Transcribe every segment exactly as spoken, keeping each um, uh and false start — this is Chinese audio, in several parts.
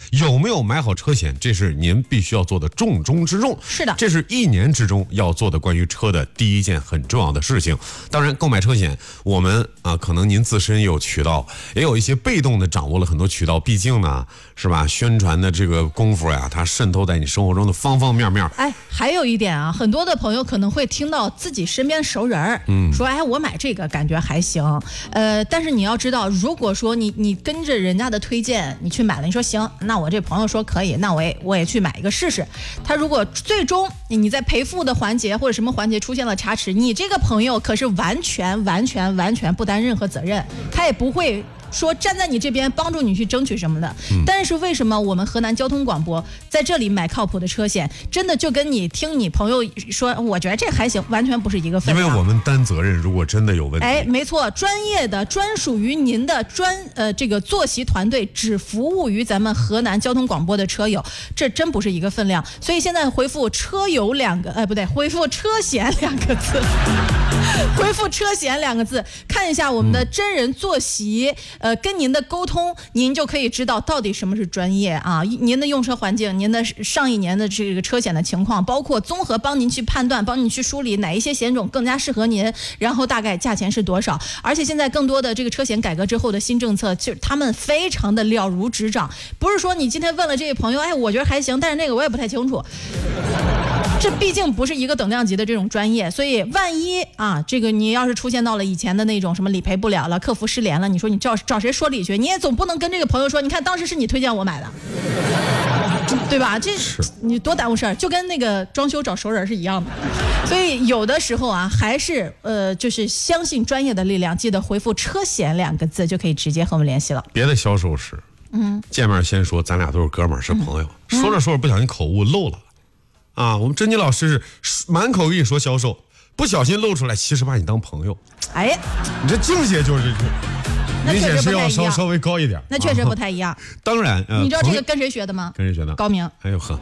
有没有买好车险，这是您必须要做的重中之重。 是的， 这是一年之中要做的关于车的第一件很重要的事情。当然，购买车险，我们啊，可能您自身有渠道，也有一些被动的掌握了很多渠道。毕竟呢，是吧？宣传的这个功夫呀，它渗透在你生活中的方方面面。 哎，还有一点啊，很多的朋友可能会听到自己身边熟人儿，嗯，说哎，我买这个感觉还行，呃，但是你要知道，如果说你你跟着人家的推荐，你去买了，你说行，那我这朋友说可以，那我也我也去买一个试试。他如果最终你在赔付的环节或者什么环节出现了差池，你这个朋友可是完全完全完全不担任何责任，他也不会说站在你这边帮助你去争取什么的。嗯、但是为什么我们河南交通广播在这里买靠谱的车险，真的就跟你听你朋友说我觉得这还行，完全不是一个分量。 因为我们担责任，如果真的有问题， 哎，没错，专业的专属于您的专呃这个坐席团队只服务于咱们河南交通广播的车友，这真不是一个分量。所以现在回复车友两个，哎不对，回复车险两个字，回复车险两个字，看一下我们的真人坐席。呃，跟您的沟通，您就可以知道到底什么是专业啊。您的用车环境，您的上一年的这个车险的情况，包括综合帮您去判断，帮您去梳理哪一些险种更加适合您，然后大概价钱是多少。而且现在更多的这个车险改革之后的新政策，就他们非常的了如指掌，不是说你今天问了这位朋友，哎，我觉得还行，但是那个我也不太清楚。这毕竟不是一个等量级的这种专业，所以万一啊，这个你要是出现到了以前的那种什么理赔不了了，客服失联了，你说你找找谁说理去？你也总不能跟这个朋友说，你看当时是你推荐我买的，对吧？这你多耽误事儿，就跟那个装修找熟人是一样的。所以有的时候啊，还是呃，就是相信专业的力量，记得回复车险两个字就可以直接和我们联系了。 别的销售是，嗯，见面先说咱俩都是哥们儿，是朋友，嗯、说着说着不小心口误漏了。啊，我们甄妮老师是满口跟你说销售，不小心露出来，其实把你当朋友。 哎呀， 你这境界就是明显是要稍稍微高一点， 那确实不太一样。啊、 当然、呃， 你知道这个跟谁学的吗？ 跟谁学的？ 高明。 哎呦呵，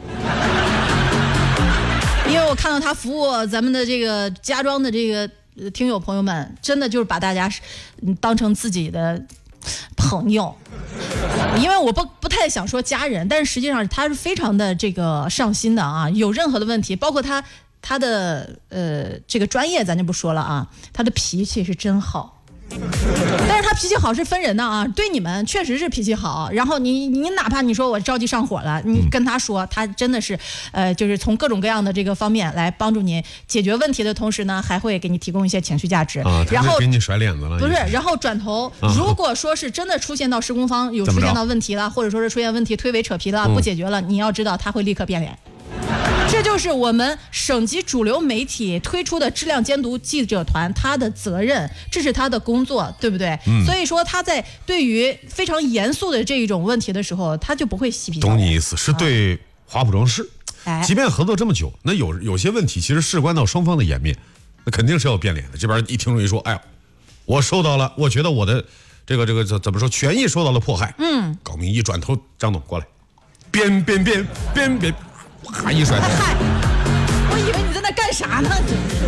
因为我看到他服务咱们的这个家装的这个听友朋友们，真的就是把大家当成自己的朋友。因为我不不太想说家人，但是实际上他是非常的这个上心的啊，有任何的问题，包括他他的呃这个专业咱就不说了啊，他的脾气是真好。但是他脾气好是分人的啊，对你们确实是脾气好，然后你你哪怕你说我着急上火了，你跟他说，他真的是呃就是从各种各样的这个方面来帮助你解决问题的同时呢，还会给你提供一些情绪价值啊， 然后给你甩脸子了， 不是，然后转头、啊、如果说是真的出现到施工方有出现到问题了，或者说是出现问题推诿扯皮了、嗯、不解决了，你要知道他会立刻变脸。这就是我们省级主流媒体推出的质量监督记者团，他的责任，这是他的工作，对不对？嗯、所以说他在对于非常严肃的这一种问题的时候，他就不会嬉皮笑脸。 懂你意思，是对华普装饰，哎、即便合作这么久，那有有些问题其实事关到双方的颜面，那肯定是要变脸的。这边一听众一说，哎呀，我受到了，我觉得我的这个这个怎么说权益受到了迫害。嗯，高明一转头，张董过来，编编编编编。啪一甩头， 嗨！我以为你在那干啥呢？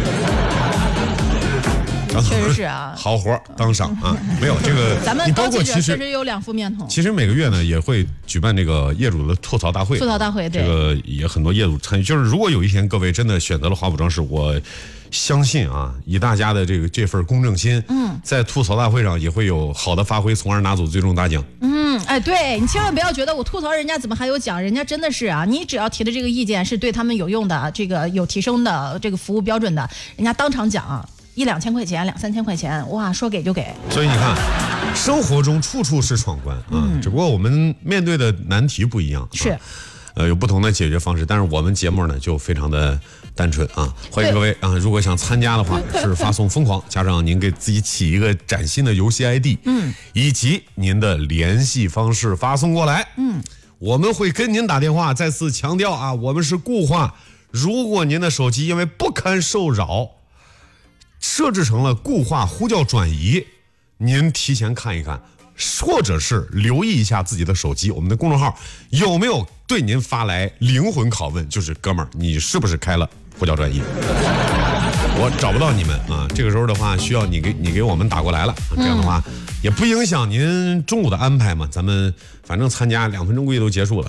确实是啊， 好活当赏啊！没有这个， 咱们高记者确实有两副面孔。 其实每个月呢也会举办这个业主的吐槽大会， 吐槽大会对， 这个也很多业主参与。就是如果有一天各位真的选择了华普装饰，我相信啊，以大家的这个这份公正心，嗯，在吐槽大会上也会有好的发挥，从而拿走最终大奖。 嗯，哎，对你千万不要觉得我吐槽人家怎么还有奖，人家真的是啊，你只要提的这个意见是对他们有用的，这个有提升的这个服务标准的，人家当场奖一两千块钱，两三千块钱，哇，说给就给。 所以你看，生活中处处是闯关啊，嗯、只不过我们面对的难题不一样， 是。啊呃，有不同的解决方式，但是我们节目呢就非常的单纯啊，欢迎各位啊！如果想参加的话，是发送疯狂加上您给自己起一个崭新的游戏 I D， 嗯，以及您的联系方式发送过来，嗯，我们会跟您打电话。再次强调啊，我们是固话，如果您的手机因为不堪受扰，设置成了固话呼叫转移，您提前看一看。或者是留意一下自己的手机，我们的公众号有没有对您发来灵魂拷问，就是哥们儿，你是不是开了呼叫转移？我找不到你们啊，这个时候的话需要你给你给我们打过来了，这样的话也不影响您中午的安排嘛，咱们反正参加两分钟估计都结束了。